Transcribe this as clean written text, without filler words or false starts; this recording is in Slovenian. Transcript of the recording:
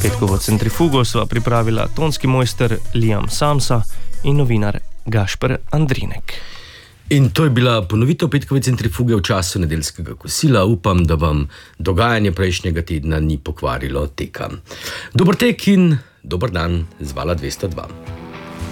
Petkovo centrifugo sva pripravila tonski mojster Liam Samsa in novinar Gašper Andrinek. In to je bila ponovitev petkove centrifuge v času nedeljskega kosila. Upam, da vam dogajanje prejšnjega tedna ni pokvarilo teka. Dober tek in dober dan z Vala 202.